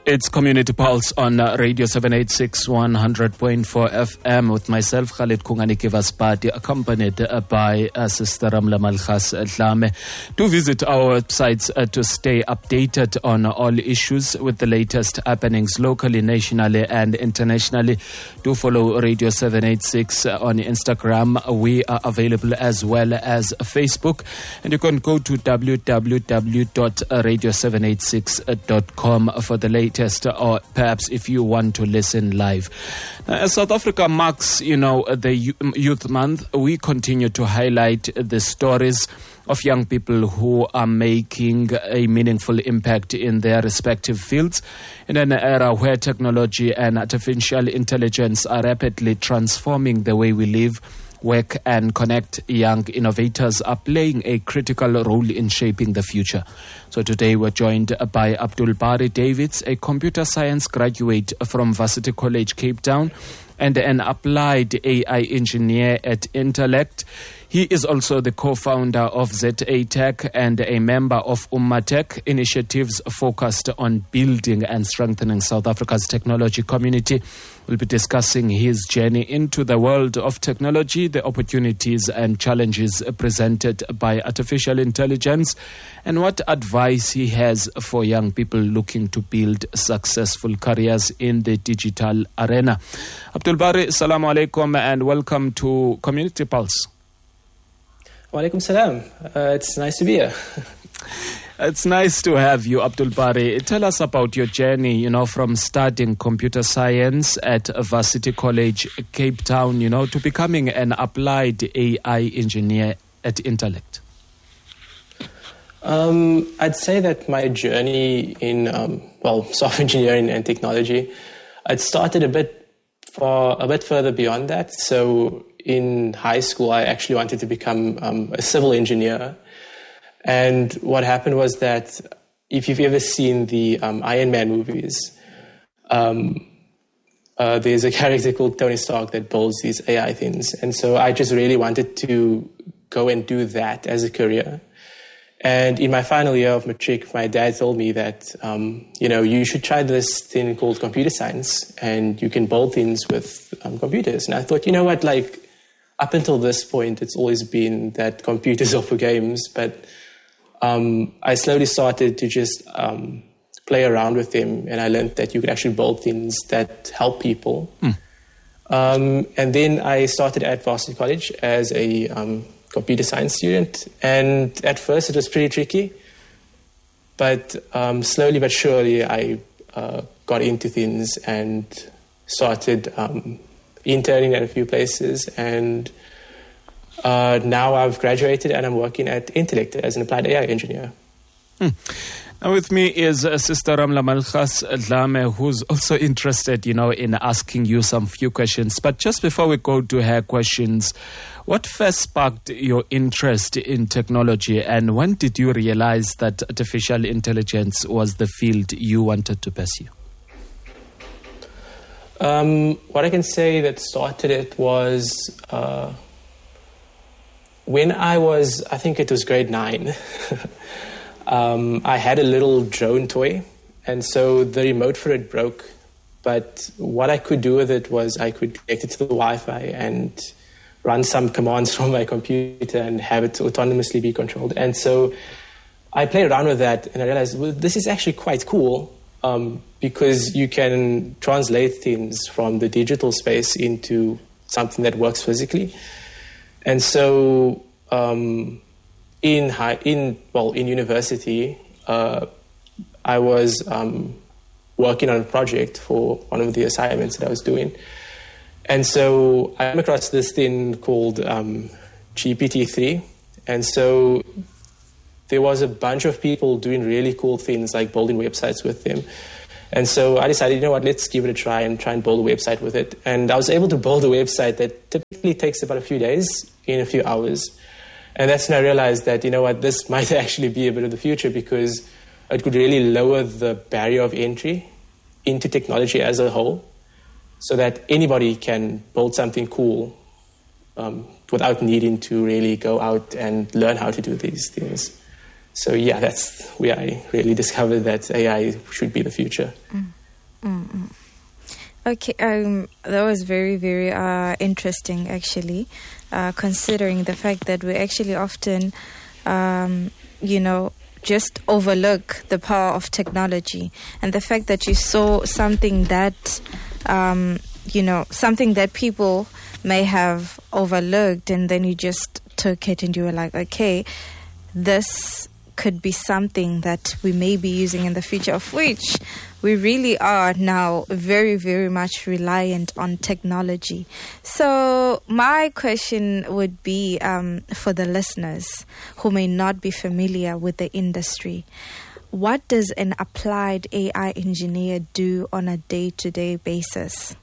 It's Community Pulse on Radio 786 100.4 FM with myself, Khalid Kungani Kivaspati, accompanied by Sister Ramla Malkhas Dlame. Do visit our websites to stay updated on all issues with the latest happenings locally, nationally and internationally. Do follow Radio 786 on Instagram. We are available as well as Facebook. And you can go to www.radio786.com for the latest, or perhaps if you want to listen live. As South Africa marks, the Youth Month, we continue to highlight the stories of young people who are making a meaningful impact in their respective fields. In an era where technology and artificial intelligence are rapidly transforming the way we live, work and connect, young innovators are playing a critical role in shaping the future. So today we're joined by Abdul Bari Davids, a computer science graduate from Varsity College, Cape Town, and an applied AI engineer at Intellect. He is also the co-founder of ZA Tech and a member of Ummatech, initiatives focused on building and strengthening South Africa's technology community. We'll be discussing his journey into the world of technology, the opportunities and challenges presented by artificial intelligence, and what advice he has for young people looking to build successful careers in the digital arena. Abdul Bari, assalamu alaikum and welcome to Community Pulse. Wa alaikum salam. It's nice to be here. It's nice to have you, Abdul Bari. Tell us about your journey, from studying computer science at Varsity College, Cape Town, to becoming an applied AI engineer at Intellect. I'd say that my journey in, software engineering and technology, it started a bit further beyond that. So in high school, I actually wanted to become a civil engineer. And what happened was that if you've ever seen the Iron Man movies, there's a character called Tony Stark that builds these AI things. And so I just really wanted to go and do that as a career. And in my final year of matric, my dad told me that, you should try this thing called computer science and you can build things with computers. And I thought, up until this point, it's always been that computers are for games, but I slowly started to just play around with them, and I learned that you could actually build things that help people. And then I started at Varsity College as a computer science student, and at first it was pretty tricky, but slowly but surely I got into things and started interning at a few places, and now I've graduated and I'm working at Intellect as an applied AI engineer. Now with me is Sister Ramla Malkhas Dlame, who's also interested, in asking you some few questions. But just before we go to her questions, what first sparked your interest in technology, and when did you realize that artificial intelligence was the field you wanted to pursue? What I can say that started it was when I think it was grade 9. I had a little drone toy, and so the remote for it broke. But what I could do with it was I could connect it to the Wi-Fi and run some commands from my computer and have it autonomously be controlled. And so I played around with that, and I realized, well, this is actually quite cool. Because you can translate things from the digital space into something that works physically. And so in university, I was working on a project for one of the assignments that I was doing. And so I came across this thing called GPT-3. And so there was a bunch of people doing really cool things like building websites with them. And so I decided, let's give it a try and build a website with it. And I was able to build a website that typically takes about a few days in a few hours. And that's when I realized that, this might actually be a bit of the future, because it could really lower the barrier of entry into technology as a whole, so that anybody can build something cool without needing to really go out and learn how to do these things. So yeah, that's where I really discovered that AI should be the future. Okay, that was very, very interesting, actually, considering the fact that we actually often, just overlook the power of technology, and the fact that you saw something that, something that people may have overlooked, and then you just took it and you were like, okay, this could be something that we may be using in the future, of which we really are now very, very much reliant on technology. So my question would be for the listeners who may not be familiar with the industry, what does an applied AI engineer do on a day-to-day basis?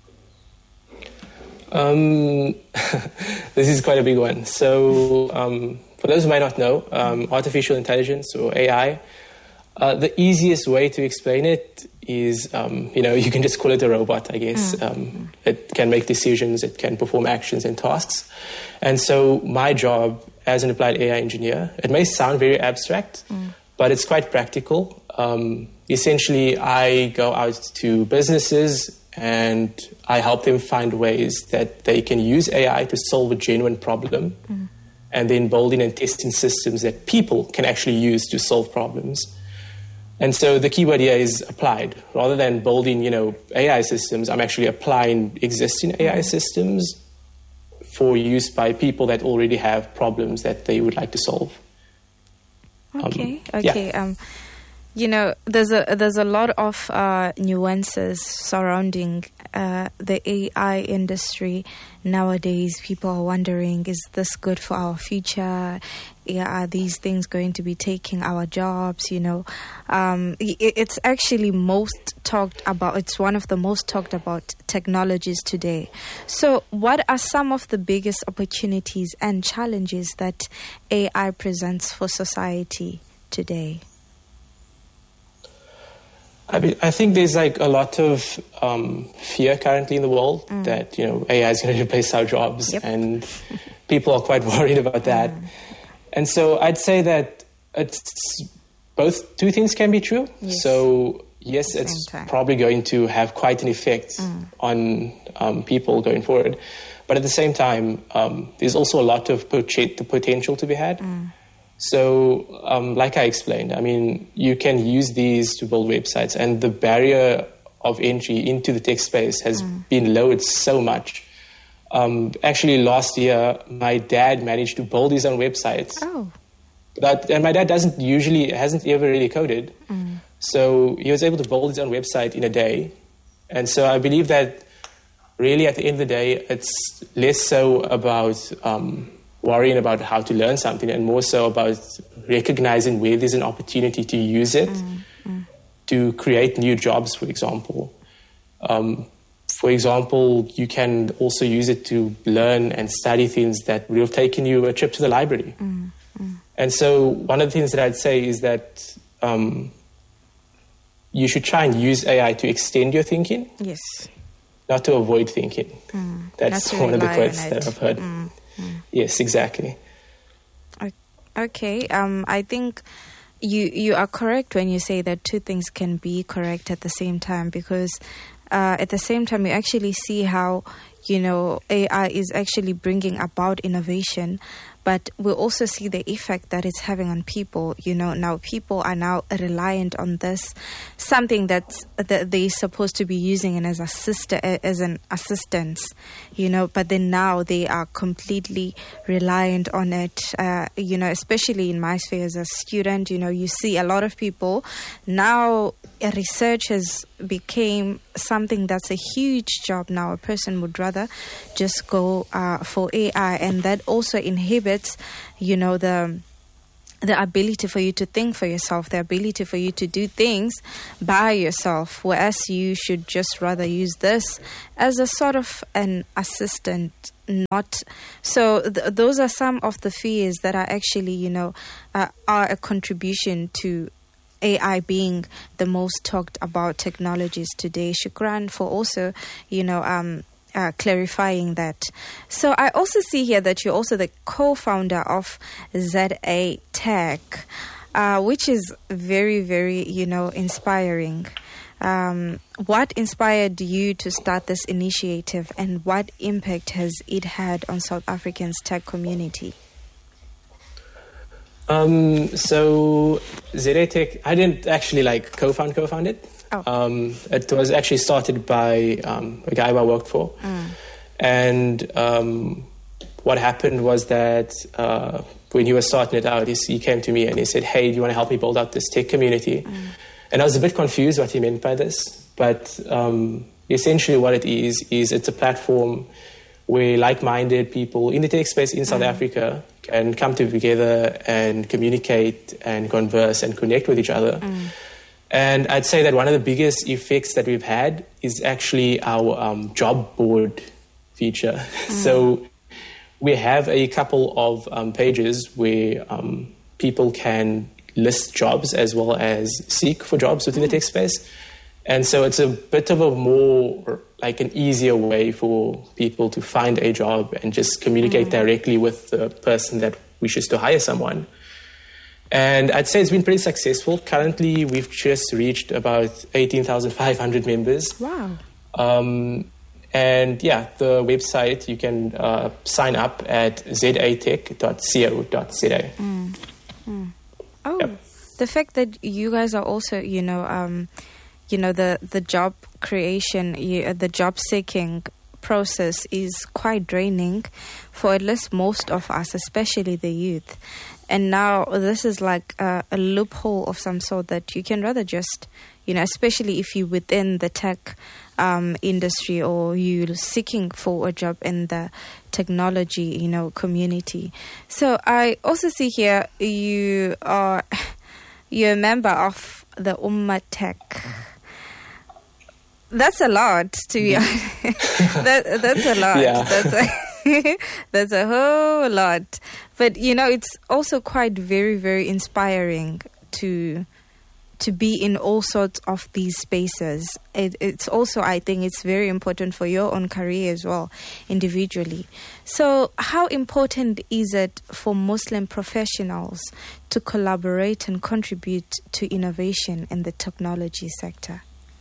This is quite a big one. So for those who might not know, artificial intelligence or AI, the easiest way to explain it is, you can just call it a robot, I guess. It can make decisions, it can perform actions and tasks. And so my job as an applied AI engineer, it may sound very abstract, but it's quite practical. Essentially, I go out to businesses and I help them find ways that they can use AI to solve a genuine problem, and then building and testing systems that people can actually use to solve problems. And so the keyword here is applied. Rather than building, AI systems, I'm actually applying existing AI systems for use by people that already have problems that they would like to solve. Okay. Yeah. There's a lot of nuances surrounding the AI industry nowadays. People are wondering, is this good for our future? Are these things going to be taking our jobs? It's actually most talked about. It's one of the most talked about technologies today. So what are some of the biggest opportunities and challenges that AI presents for society today? I think there's a lot of fear currently in the world that AI is going to replace our jobs, and people are quite worried about that. And so I'd say that it's both. Two things can be true. Yes. So yes, it's probably going to have quite an effect on people going forward, but at the same time, there's also a lot of potential to be had. So, like I explained, you can use these to build websites, and the barrier of entry into the tech space has been lowered so much. Actually, last year, my dad managed to build his own websites. Oh. And my dad hasn't ever really coded. So he was able to build his own website in a day. And so I believe that really at the end of the day, it's less so about worrying about how to learn something, and more so about recognizing where there's an opportunity to use it to create new jobs, for example. For example, you can also use it to learn and study things that would have taken you a trip to the library. And so one of the things that I'd say is that you should try and use AI to extend your thinking. Yes. Not to avoid thinking. That's one of the quotes that I've heard. Yes, exactly. Okay. I think you are correct when you say that two things can be correct at the same time, because at the same time you actually see how AI is actually bringing about innovation, but we also see the effect that it's having on people. Now people are now reliant on this, something that they're supposed to be using as an assistance, but then now they are completely reliant on it. Especially in my sphere as a student, you see a lot of people now. Research has became something that's a huge job now. A person would rather just go for AI, and that also inhibits, the ability for you to think for yourself, the ability for you to do things by yourself, whereas you should just rather use this as a sort of an assistant. Not so. Those are some of the fears that are actually, are a contribution to AI being the most talked about technologies today. Shukran for also, clarifying that. So I also see here that you're also the co-founder of ZA Tech. which is very, very, inspiring. What inspired you to start this initiative, and what impact has it had on South Africans' tech community? So ZA Tech, I didn't actually co-found it. Oh. It was actually started by a guy who I worked for. And what happened was that when he was starting it out, he came to me and he said, "Hey, do you want to help me build out this tech community?" And I was a bit confused what he meant by this. But essentially what it is it's a platform where like-minded people in the tech space in South Africa can come together and communicate and converse and connect with each other. And I'd say that one of the biggest effects that we've had is actually our job board feature. So we have a couple of pages where people can list jobs as well as seek for jobs within the tech space. And so it's a bit of a more like an easier way for people to find a job and just communicate directly with the person that wishes to hire someone. And I'd say it's been pretty successful. Currently, we've just reached about 18,500 members. Wow. And yeah, the website, you can sign up at zatech.co.za. Oh, Yep. The fact that you guys are also, the job creation, the job seeking process is quite draining for at least most of us, especially the youth. And now this is like a loophole of some sort that you can rather just, especially if you're within the tech industry or you're seeking for a job in the technology, community. So I also see here you're a member of the Umma Tech. That's a lot, to be honest. That's a lot. Yeah. That's a whole lot. But, it's also quite very, very inspiring to be in all sorts of these spaces. It's also, I think, it's very important for your own career as well, individually. So how important is it for Muslim professionals to collaborate and contribute to innovation in the technology sector?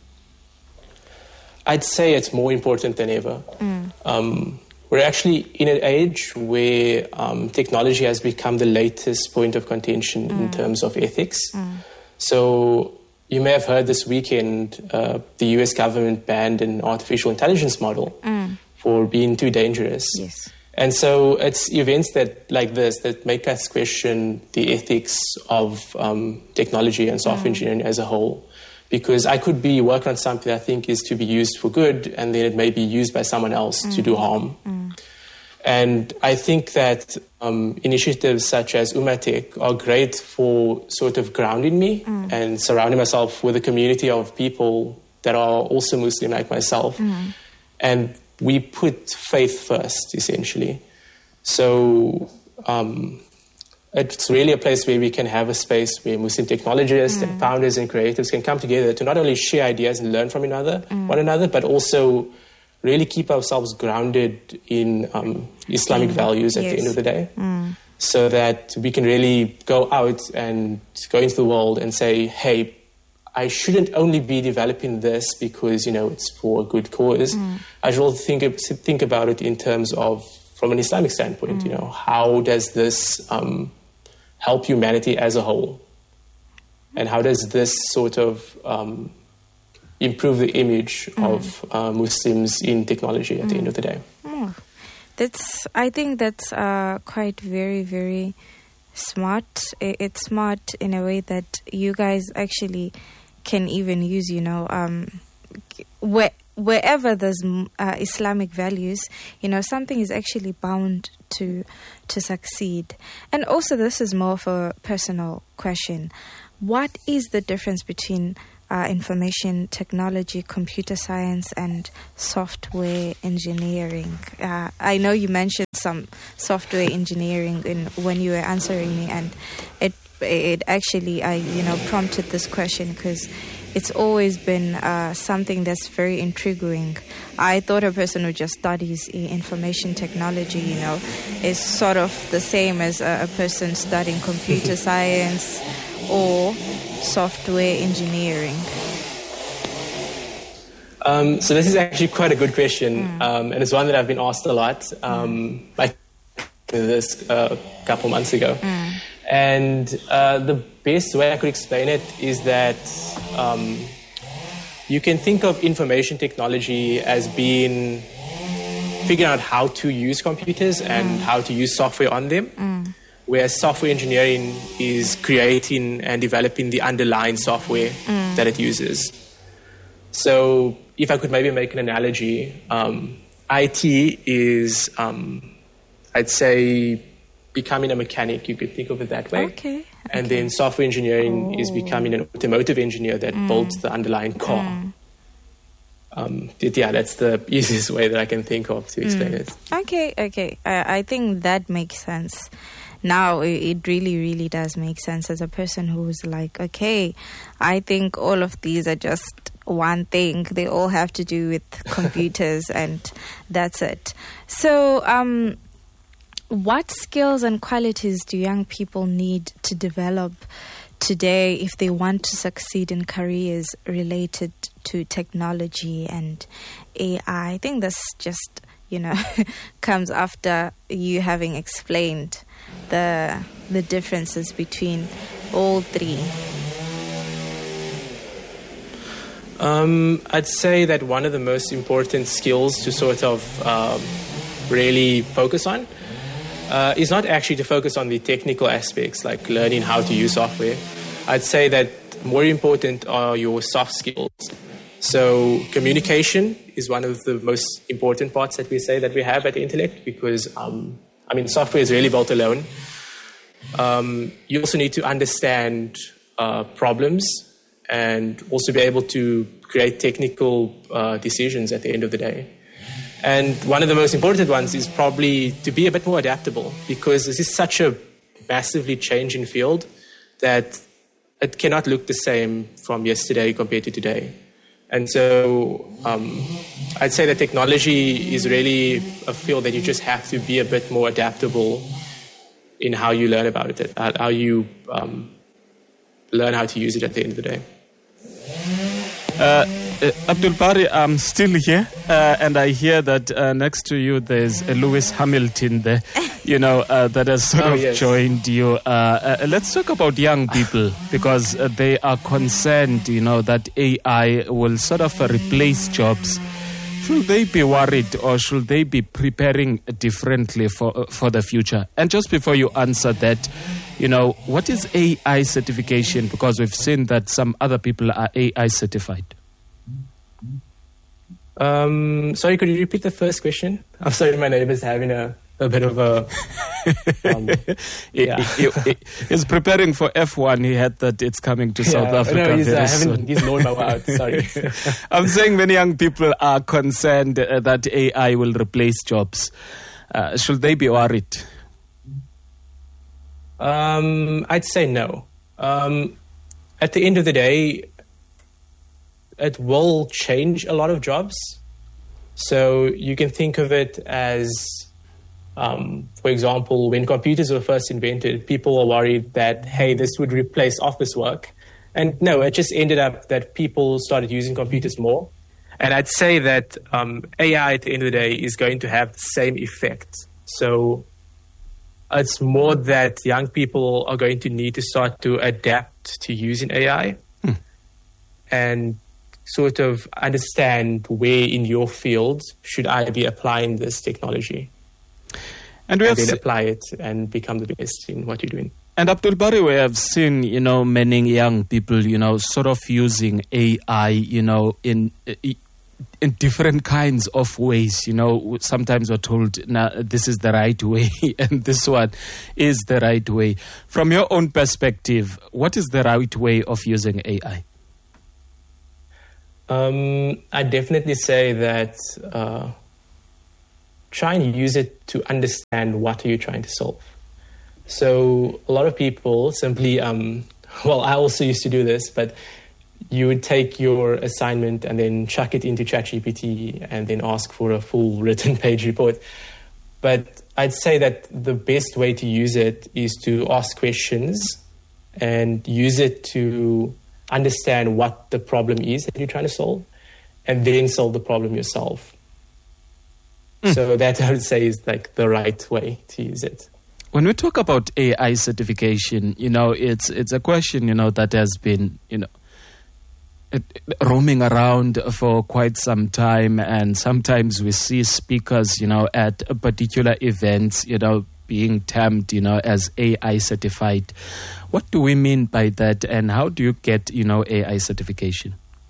I'd say it's more important than ever. We're actually in an age where technology has become the latest point of contention in terms of ethics. So you may have heard this weekend the US government banned an artificial intelligence model for being too dangerous. Yes. And so it's events like this that make us question the ethics of technology and software engineering as a whole. Because I could be working on something I think is to be used for good, and then it may be used by someone else to do harm. And I think that initiatives such as Umma Tech are great for sort of grounding me and surrounding myself with a community of people that are also Muslim like myself. And we put faith first, essentially. So it's really a place where we can have a space where Muslim technologists and founders and creatives can come together to not only share ideas and learn from one another, but also really keep ourselves grounded in Islamic values at the end of the day, so that we can really go out and go into the world and say, hey, I shouldn't only be developing this because, it's for a good cause. I should also think about it in terms of, from an Islamic standpoint, how does this help humanity as a whole? And how does this sort of improve the image of Muslims in technology at the end of the day? I think that's quite very, very smart. It's smart in a way that you guys actually can even use, wherever there's Islamic values, something is actually bound to succeed. And also, this is more of a personal question. What is the difference between information technology, computer science, and software engineering? I know you mentioned some software engineering when you were answering me, and it actually prompted this question because it's always been something that's very intriguing. I thought a person who just studies information technology, is sort of the same as a person studying computer science or software engineering? So this is actually quite a good question, and it's one that I've been asked a lot. I did this a couple months ago. And the best way I could explain it is that you can think of information technology as being figuring out how to use computers and how to use software on them, whereas software engineering is creating and developing the underlying software that it uses. So if I could maybe make an analogy, IT is, I'd say, becoming a mechanic. You could think of it that way. Okay. And then software engineering is becoming an automotive engineer that builds the underlying car. That's the easiest way that I can think of to explain it. Okay. I think that makes sense. Now it really, really does make sense as a person who's like, okay, I think all of these are just one thing. They all have to do with computers and that's it. So, what skills and qualities do young people need to develop today if they want to succeed in careers related to technology and AI? I think this just, comes after you having explained the differences between all three. I'd say that one of the most important skills to sort of really focus on is not actually to focus on the technical aspects, like learning how to use software. I'd say that more important are your soft skills. So communication is one of the most important parts that we say that we have at the Intellect, because, software is really built alone. You also need to understand problems and also be able to create technical decisions at the end of the day. And one of the most important ones is probably to be a bit more adaptable, because this is such a massively changing field that it cannot look the same from yesterday compared to today. And so I'd say that technology is really a field that you just have to be a bit more adaptable in how you learn about it, how you learn how to use it at the end of the day. Abdul Bari, I'm still here, and I hear that next to you there's Lewis Hamilton there, that has sort of joined you. Let's talk about young people, because they are concerned, that AI will sort of replace jobs. Should they be worried, or should they be preparing differently for the future? And just before you answer that, what is AI certification? Because we've seen that some other people are AI certified. Sorry, could you repeat the first question? I'm sorry, my neighbor's having a bit of a... He's preparing for F1. He had that it's coming to South Africa very soon. He's lowered my out, sorry. I'm saying many young people are concerned that AI will replace jobs. Should they be worried? I'd say no. At the end of the day, it will change a lot of jobs. So you can think of it as, for example, when computers were first invented, people were worried that, hey, this would replace office work. And no, it just ended up that people started using computers more. And I'd say that AI at the end of the day is going to have the same effect. So it's more that young people are going to need to start to adapt to using AI and sort of understand where in your field should I be applying this technology, and then apply it and become the best in what you're doing. And Abdul Bari, we have seen, many young people, sort of using AI, in different kinds of ways. Sometimes we're told, nah, this is the right way, and this one is the right way. From your own perspective, what is the right way of using AI? I definitely say that try and use it to understand what are you trying to solve. So a lot of people simply, I also used to do this, but you would take your assignment and then chuck it into ChatGPT and then ask for a full written page report. But I'd say that the best way to use it is to ask questions and use it to understand what the problem is that you're trying to solve, and then solve the problem yourself. So that, I would say, is like the right way to use it. When we talk about AI certification, it's a question, that has been, roaming around for quite some time. And sometimes we see speakers, at particular events, being termed, as AI certified. What do we mean by that? And how do you get, AI certification?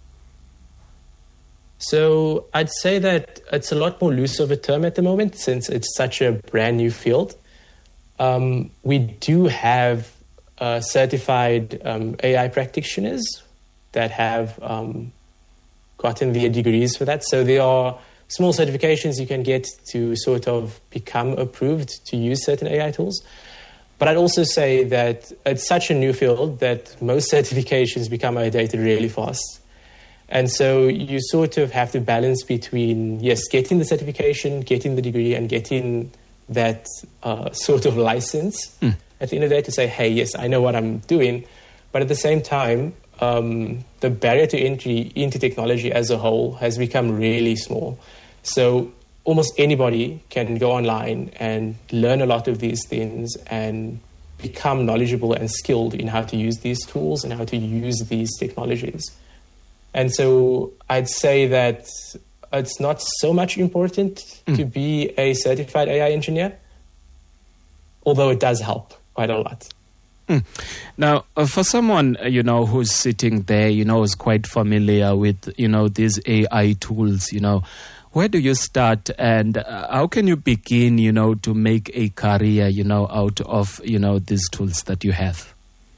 So I'd say that it's a lot more loose of a term at the moment, since it's such a brand new field. We do have certified AI practitioners that have gotten their degrees for that. So there are small certifications you can get to sort of become approved to use certain AI tools. But I'd also say that it's such a new field that most certifications become outdated really fast. And so you sort of have to balance between, yes, getting the certification, getting the degree, and getting that sort of license at the end of the day to say, hey, yes, I know what I'm doing. But at the same time, the barrier to entry into technology as a whole has become really small. So almost anybody can go online and learn a lot of these things and become knowledgeable and skilled in how to use these tools and how to use these technologies. And so I'd say that it's not so much important to be a certified AI engineer, although it does help quite a lot. Now, for someone, who's sitting there, who's quite familiar with, these AI tools, where do you start and how can you begin, to make a career, out of, these tools that you have?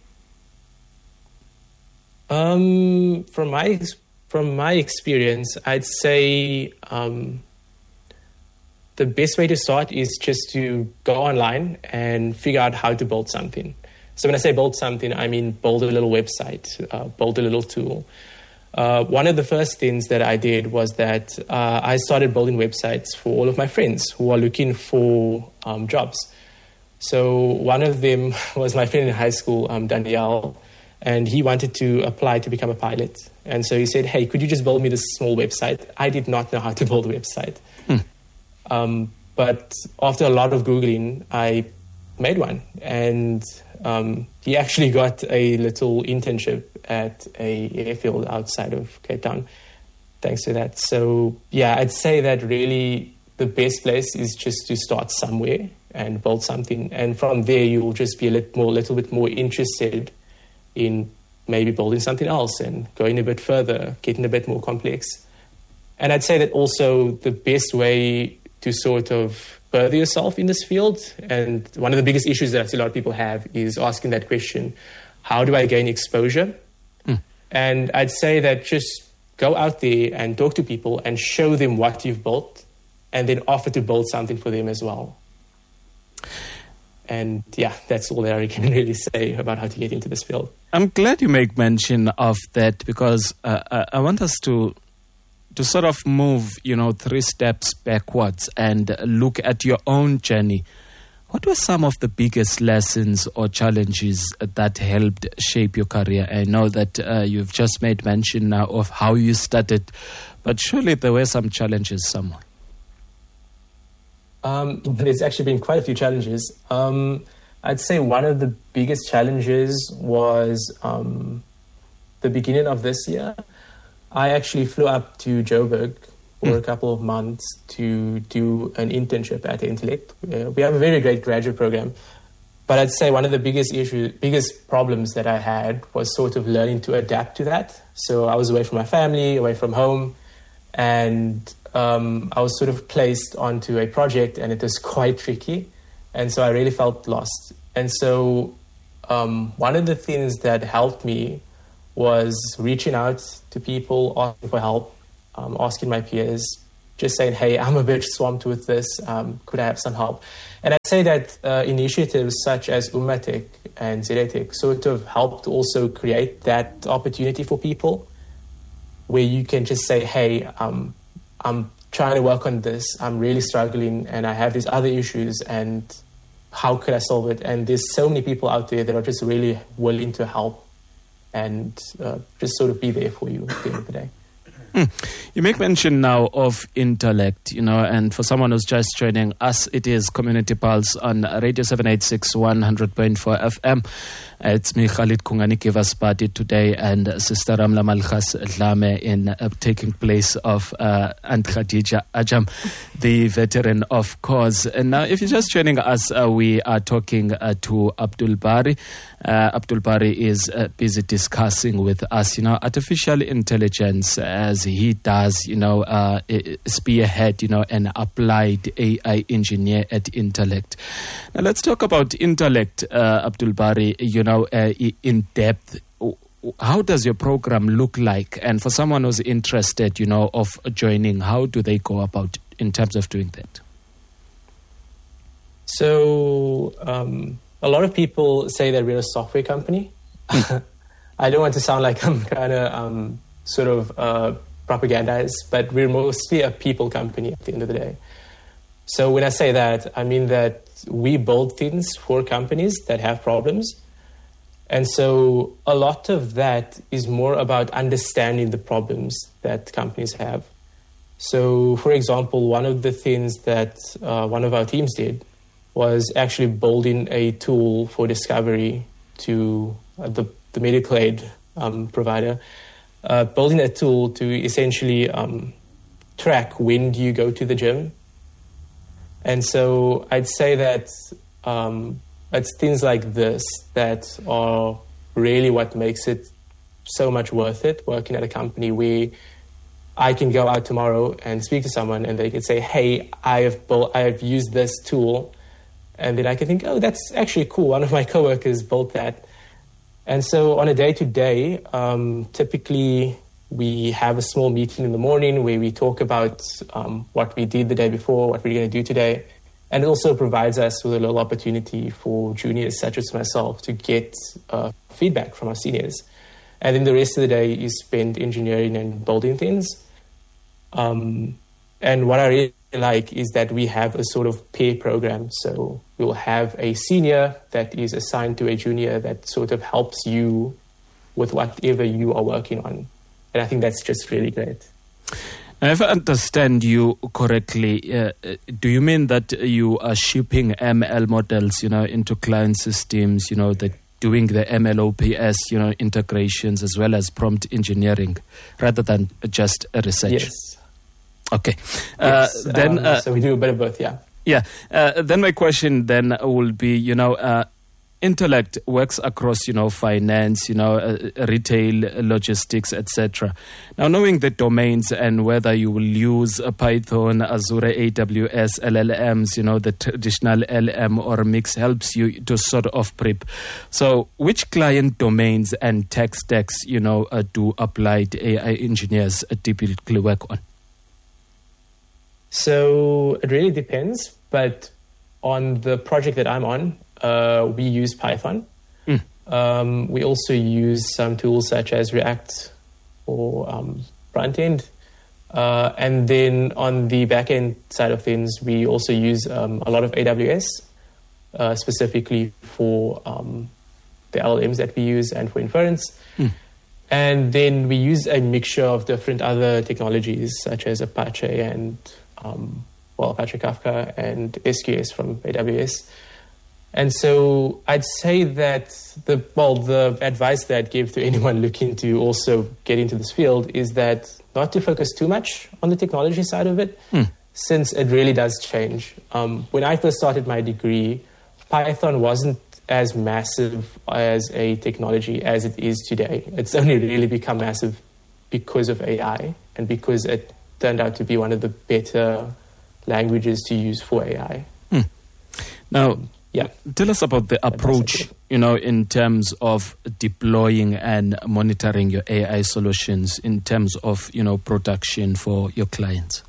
From my experience, I'd say the best way to start is just to go online and figure out how to build something. So when I say build something, I mean build a little website, build a little tool. One of the first things that I did was that I started building websites for all of my friends who are looking for jobs. So one of them was my friend in high school, Danielle, and he wanted to apply to become a pilot. And so he said, hey, could you just build me this small website? I did not know how to build a website. But after a lot of Googling, I made one. And he actually got a little internship at a airfield outside of Cape Town, thanks to that. So yeah, I'd say that really the best place is just to start somewhere and build something. And from there, you'll just be a little bit more interested in maybe building something else and going a bit further, getting a bit more complex. And I'd say that also the best way to sort of further yourself in this field, and one of the biggest issues that I see a lot of people have is asking that question, how do I gain exposure? And I'd say that just go out there and talk to people and show them what you've built and then offer to build something for them as well. And yeah, that's all that I can really say about how to get into this field. I'm glad you make mention of that because I want us to sort of move, 3 steps backwards and look at your own journey. What were some of the biggest lessons or challenges that helped shape your career? I know that you've just made mention now of how you started, but surely there were some challenges somewhere. There's actually been quite a few challenges. I'd say one of the biggest challenges was the beginning of this year. I actually flew up to Joburg for a couple of months to do an internship at Intellect. We have a very great graduate program, but I'd say one of the biggest problems that I had was sort of learning to adapt to that. So I was away from my family, away from home, and I was sort of placed onto a project and it was quite tricky. And so I really felt lost. And so one of the things that helped me was reaching out to people, asking for help, asking my peers, just saying, hey, I'm a bit swamped with this. Could I have some help? And I'd say that initiatives such as Umatech and ZATech sort of helped also create that opportunity for people where you can just say, hey, I'm trying to work on this. I'm really struggling and I have these other issues and how could I solve it? And there's so many people out there that are just really willing to help and just sort of be there for you at the end of the day. You make mention now of intellect, and for someone who's just joining us, it is Community Pulse on Radio 786 100.4 FM. It's me, Khalid Kungani Kivaspati today, and Sister Ramla Malkhas Dlame in taking place of Aunt Khadija Ajam, the veteran of course. And now, if you're just joining us, we are talking to Abdul Bari. Abdul Bari is busy discussing with us, artificial intelligence as he does, spearhead, an applied AI engineer at Intellect. Now, let's talk about Intellect, Abdul Bari, in depth. How does your program look like? And for someone who's interested, of joining, how do they go about in terms of doing that? So, a lot of people say that we're a software company. I don't want to sound like I'm kind of sort of propagandized, but we're mostly a people company at the end of the day. So when I say that, I mean that we build things for companies that have problems. And so a lot of that is more about understanding the problems that companies have. So, for example, one of the things that one of our teams did was actually building a tool for discovery to the medical aid provider, building a tool to essentially track when do you go to the gym. And so I'd say that it's things like this that are really what makes it so much worth it, working at a company where I can go out tomorrow and speak to someone and they can say, hey, I have used this tool. And then I can think, oh, that's actually cool. One of my coworkers built that. And so on a day-to-day, typically we have a small meeting in the morning where we talk about what we did the day before, what we're going to do today. And it also provides us with a little opportunity for juniors such as myself to get feedback from our seniors. And then the rest of the day is spent engineering and building things. And what I really like is that we have a sort of pair program. So we'll have a senior that is assigned to a junior that sort of helps you with whatever you are working on. And I think that's just really great. Now, if I understand you correctly, do you mean that you are shipping ML models, into client systems, that doing the MLOps, integrations as well as prompt engineering rather than just a research? Yes. Okay. Yes. Then so we do a bit of both, yeah. Yeah. Then my question then will be, Intellect works across, finance, retail, logistics, etc. Now, knowing the domains and whether you will use Python, Azure, AWS, LLMs, the traditional LM or mix helps you to sort of prep. So which client domains and tech stacks, do applied AI engineers typically work on? So it really depends, but on the project that I'm on, we use Python. We also use some tools such as React or front end. And then on the back end side of things, we also use a lot of AWS, specifically for the LLMs that we use and for inference. And then we use a mixture of different other technologies such as Apache and Apache Kafka and SQS from AWS. And so I'd say that the advice that I'd give to anyone looking to also get into this field is that not to focus too much on the technology side of it, since it really does change. When I first started my degree, Python wasn't as massive as a technology as it is today. It's only really become massive because of AI and because it turned out to be one of the better languages to use for AI. Now, tell us about the approach, in terms of deploying and monitoring your AI solutions in terms of, production for your clients.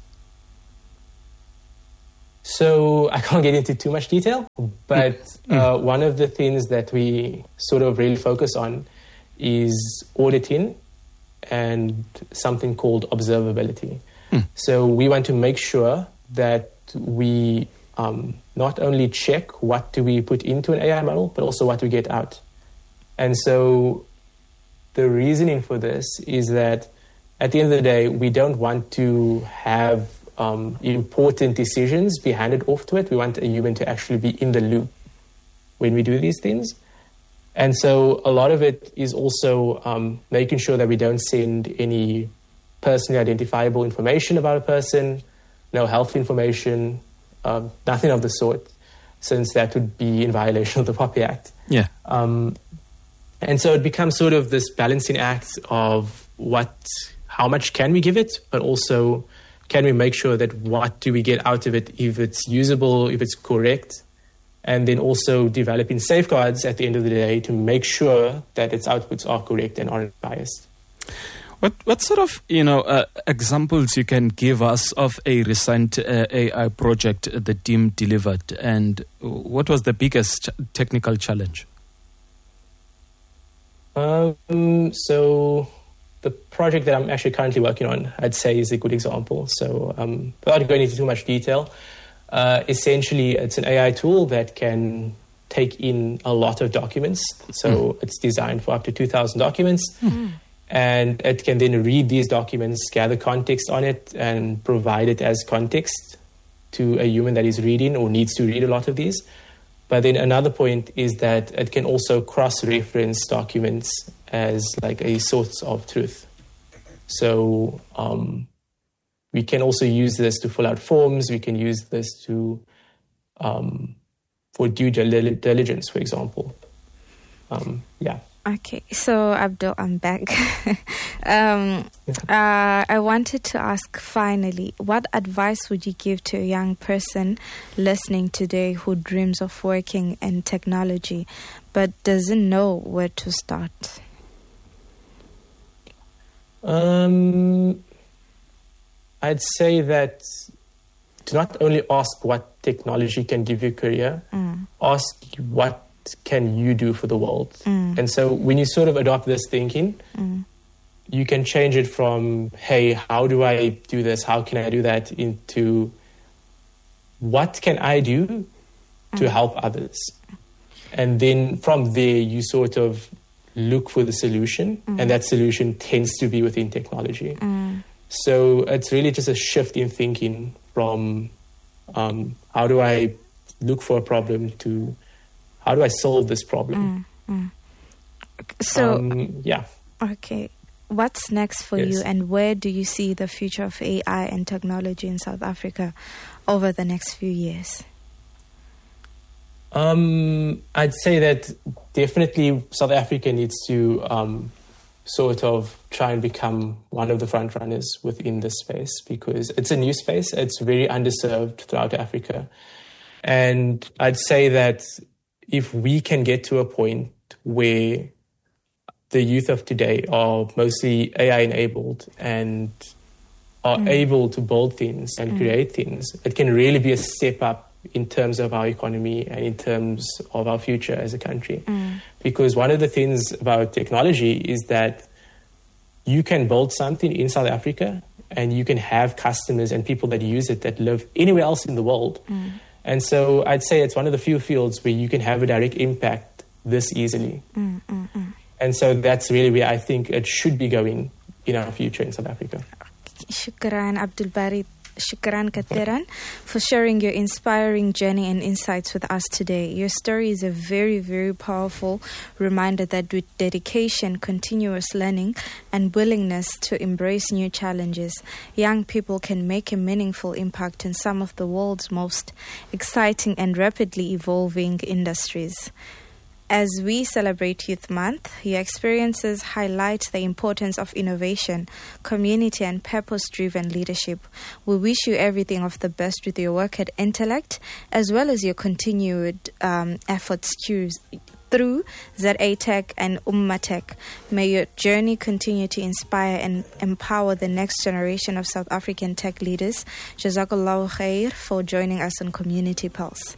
So I can't get into too much detail, but one of the things that we sort of really focus on is auditing and something called observability. So we want to make sure that we not only check what do we put into an AI model, but also what we get out. And so the reasoning for this is that at the end of the day, we don't want to have important decisions be handed off to it. We want a human to actually be in the loop when we do these things. And so a lot of it is also making sure that we don't send any personally identifiable information about a person, no health information, nothing of the sort, since that would be in violation of the POPI Act. Yeah. And so it becomes sort of this balancing act of how much can we give it, but also can we make sure that what do we get out of it, if it's usable, if it's correct, and then also developing safeguards at the end of the day to make sure that its outputs are correct and aren't biased. What sort of examples you can give us of a recent AI project the team delivered, and what was the biggest technical challenge? So the project that I'm actually currently working on, I'd say, is a good example. So without going into too much detail, essentially it's an AI tool that can take in a lot of documents. So it's designed for up to 2,000 documents. And it can then read these documents, gather context on it, and provide it as context to a human that is reading or needs to read a lot of these. But then another point is that it can also cross-reference documents as like a source of truth. So we can also use this to fill out forms. We can use this to for due diligence, for example. Yeah. Okay, so Abdul, I'm back. I wanted to ask finally, what advice would you give to a young person listening today who dreams of working in technology but doesn't know where to start? I'd say that to not only ask what technology can give you a career, ask what can you do for the world. And so when you sort of adopt this thinking, you can change it from, hey, how do I do this? How can I do that? Into what can I do to help others? And then from there, you sort of look for the solution, and that solution tends to be within technology. So it's really just a shift in thinking from how do I look for a problem to how do I solve this problem? So, yeah. Okay. What's next for you, and where do you see the future of AI and technology in South Africa over the next few years? I'd say that definitely South Africa needs to sort of try and become one of the front runners within this space, because it's a new space. It's very underserved throughout Africa. And I'd say that if we can get to a point where the youth of today are mostly AI enabled and are able to build things and create things, it can really be a step up in terms of our economy and in terms of our future as a country. Because one of the things about technology is that you can build something in South Africa and you can have customers and people that use it that live anywhere else in the world. And so I'd say it's one of the few fields where you can have a direct impact this easily. And so that's really where I think it should be going in our future in South Africa. Shukran, Abdul Bari. Shukran Kateran for sharing your inspiring journey and insights with us today. Your story is a very, very powerful reminder that with dedication, continuous learning, and willingness to embrace new challenges, young people can make a meaningful impact in some of the world's most exciting and rapidly evolving industries. As we celebrate Youth Month, your experiences highlight the importance of innovation, community, and purpose-driven leadership. We wish you everything of the best with your work at Intellect, as well as your continued efforts through ZA Tech and Umma Tech. May your journey continue to inspire and empower the next generation of South African tech leaders. Jazakallahu khair for joining us on Community Pulse.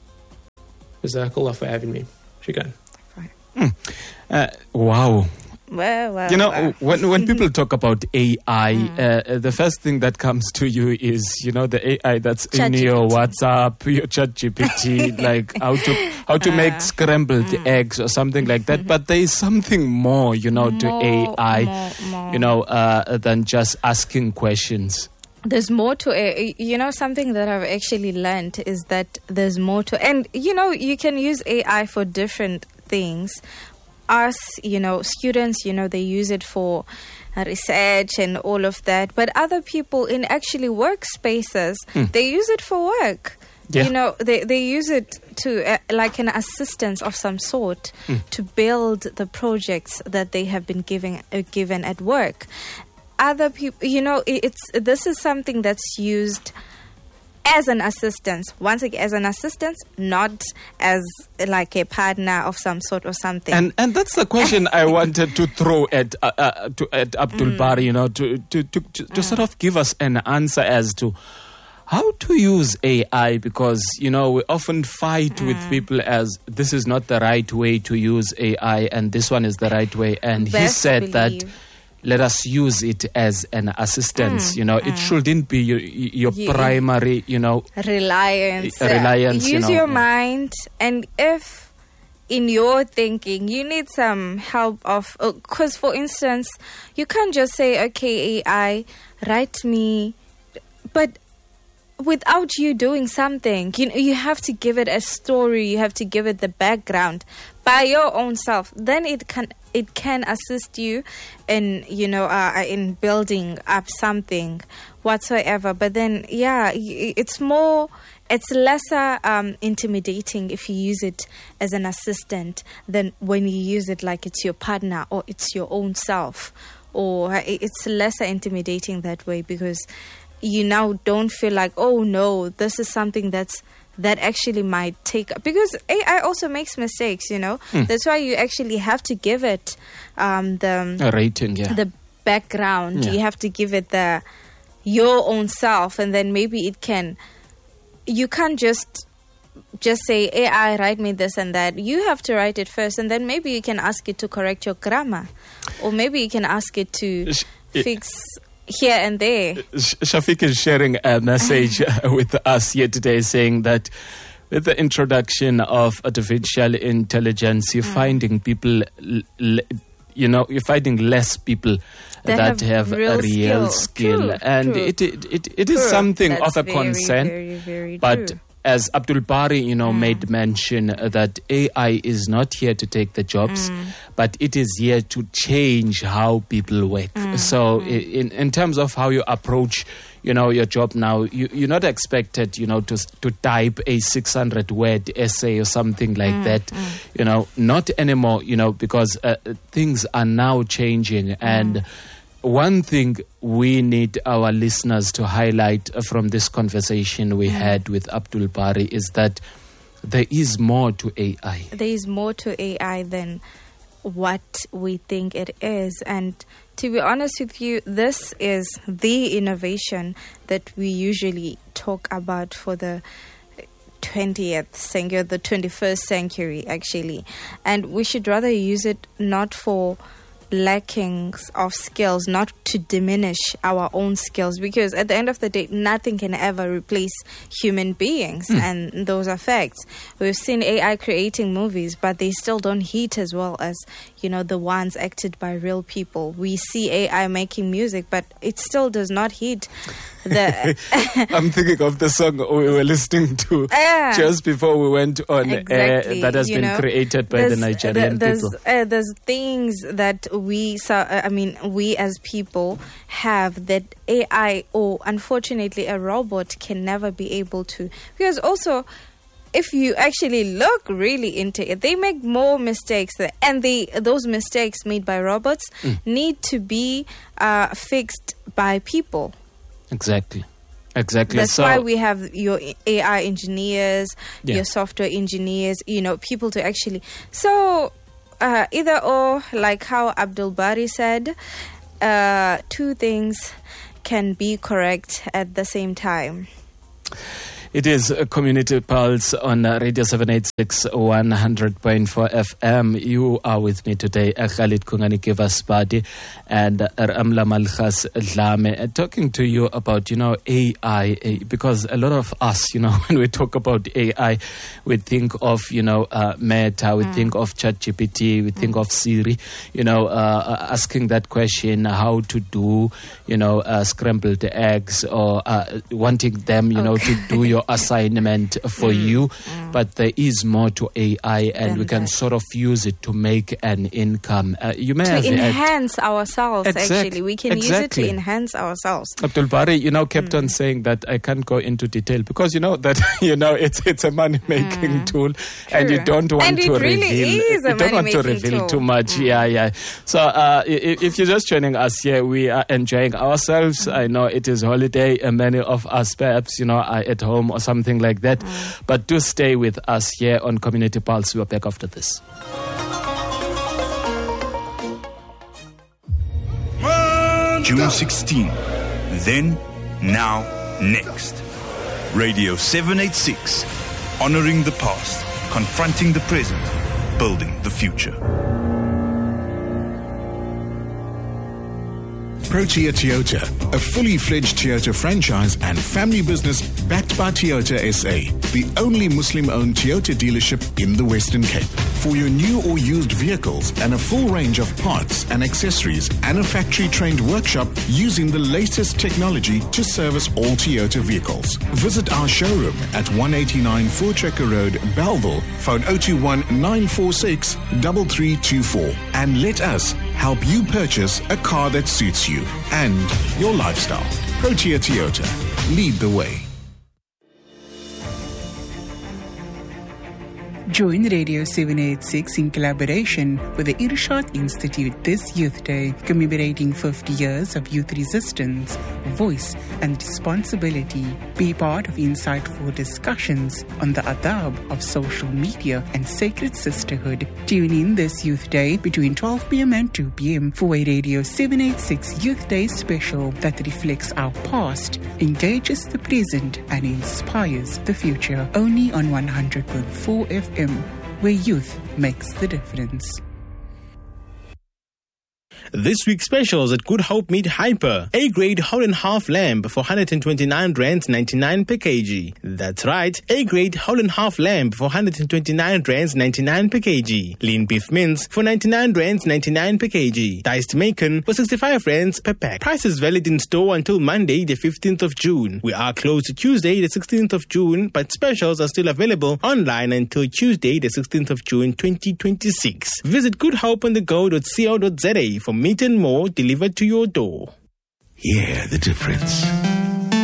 Jazakallah for having me. Shukran. Wow. Well, You know, when people talk about AI, the first thing that comes to you is, you know, the AI that's in your WhatsApp, your ChatGPT, like how to make scrambled eggs or something like that. But there is something more, you know, to AI, more. you know, than just asking questions. There's more to it. You know, something that I've actually learned is that there's more to, and you know, you can use AI for different things. Us, you know, students, you know, they use it for research and all of that. But other people in actually workspaces, they use it for work. Yeah. You know, they use it to like an assistance of some sort to build the projects that they have been given at work. Other people, you know, this is something that's used as an assistance. Once again, as an assistance, not as like a partner of some sort or something. And that's the question I wanted to throw at Abdul Bari, you know, to sort of give us an answer as to how to use AI, because, you know, we often fight with people as this is not the right way to use AI and this one is the right way. And he said that let us use it as an assistance. You know, it shouldn't be your primary, you know, reliance. Use you know, your mind, and if in your thinking you need some help of, because for instance, you can't just say, okay, AI, write me, but without you doing something, you have to give it a story, you have to give it the background by your own self. Then it can assist you in, you know, in building up something whatsoever. But then, yeah, it's lesser intimidating if you use it as an assistant than when you use it like it's your partner or it's your own self. Or it's lesser intimidating that way, because you now don't feel like, oh no, this is something that actually might take, because AI also makes mistakes, you know. That's why you actually have to give it the rating, the background. Yeah. You have to give it your own self, and then maybe it can. You can't just say, AI, write me this and that. You have to write it first, and then maybe you can ask it to correct your grammar, or maybe you can ask it to fix here and there. Shafiq is sharing a message with us here today, saying that with the introduction of artificial intelligence, you're finding people, you know, you're finding less people that have a real skill. True, and true. It is something That's of a concern. very, very but true. as Abdul Bari, you know, made mention that AI is not here to take the jobs, but it is here to change how people work. So in terms of how you approach, you know, your job now, you're not expected, you know, to type a 600-word essay or something like that. You know, not anymore, you know, because things are now changing. And one thing we need our listeners to highlight from this conversation we had with Abdul Bari is that there is more to AI. There is more to AI than what we think it is. And to be honest with you, this is the innovation that we usually talk about for the 20th century, the 21st century, actually. And we should rather use it not for lackings of skills, not to diminish our own skills, because at the end of the day, nothing can ever replace human beings, and those are facts. We've seen AI creating movies, but they still don't hit as well as, you know, the ones acted by real people. We see AI making music, but it still does not hit I'm thinking of the song we were listening to just before we went on air that has been created by the Nigerian people. There's things that we as people have that AI or unfortunately a robot can never be able to. Because also, if you actually look really into it, they make more mistakes, and those mistakes made by robots need to be fixed by people. Exactly. That's why we have your AI engineers, your software engineers, you know, people to actually. So either or, like how Abdul Bari said, two things can be correct at the same time. It is a Community Pulse on Radio 786 100.4 FM. You are with me today, Khalid Kungani Kivasbadi and Ramla Malkhas Dlame, talking to you about, AI, because a lot of us, when we talk about AI, we think of, Meta, we think of ChatGPT, we think of Siri, asking that question, how to do, scrambled eggs, or wanting them, to do your assignment for you. But there is more to AI, and we can sort of use it to make an income. You may have enhance ourselves. Actually, we can use it to enhance ourselves. Abdul Bari, kept on saying that I can't go into detail because it's a money making tool. True. And you don't want to reveal too much. Yeah. So if you're just joining us here, we are enjoying ourselves. I know it is holiday, and many of us perhaps are at home or something like that. But do stay with us here on Community Pulse. We're back after this. June 16. Then, now, next. Radio 786. Honoring the past, confronting the present, building the future. Protea Toyota, a fully fledged Toyota franchise and family business backed by Toyota SA, the only Muslim-owned Toyota dealership in the Western Cape. For your new or used vehicles and a full range of parts and accessories and a factory-trained workshop using the latest technology to service all Toyota vehicles. Visit our showroom at 189 Voortrekker Road, Bellville, phone 021-946-3324, and let us help you purchase a car that suits you and your lifestyle. Protea Toyota. Lead the way. Join Radio 786 in collaboration with the Irshad Institute this Youth Day, commemorating 50 years of youth resistance, voice and responsibility. Be part of insightful discussions on the adab of social media and sacred sisterhood. Tune in this Youth Day between 12 p.m. and 2 p.m. for a Radio 786 Youth Day special that reflects our past, engages the present and inspires the future. Only on 100.4 FM. Where youth makes the difference. This week's specials at Good Hope Meat Hyper. A-grade whole and half lamb for 129 rands 99 per kg. That's right, A-grade whole and half lamb for 129 rands 99 per kg. Lean beef mince for 99 rands 99 per kg. Diced bacon for 65 rands per pack. Prices valid in store until Monday the 15th of June. We are closed Tuesday the 16th of June, but specials are still available online until Tuesday the 16th of June 2026. Visit goodhopeonthego.co.za for meat and more delivered to your door. Hear the difference.